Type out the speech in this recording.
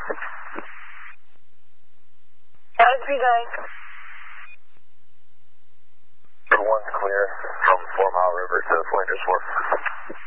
How's it going? One's clear from 4 Mile River to Flanders Wharf.